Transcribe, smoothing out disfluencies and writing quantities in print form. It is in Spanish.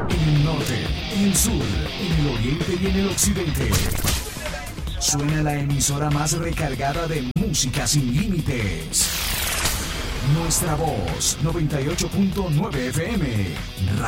En el norte, en el sur, en el oriente y en el occidente. Suena la emisora más recargada de música sin límites. Nuestra voz, 98.9 FM.